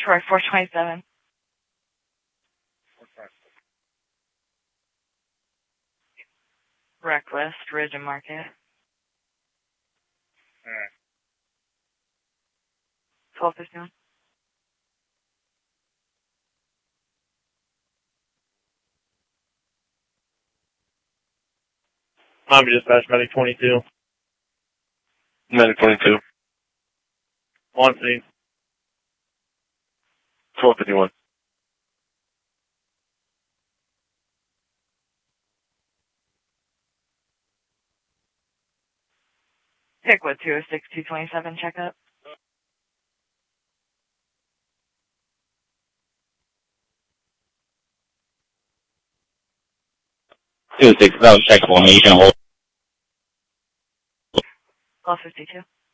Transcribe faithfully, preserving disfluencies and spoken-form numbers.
Troy, four twenty-seven. Reckless, Ridge and Market. Alright. twelve fifty-one. I'm dispatch medic twenty-two. Medic twenty-two. On scene. twelve fifty-one. Pickwood, two oh six, two twenty-seven, checkup. two oh six, that was checkable. Nation hold. twelve fifty-two.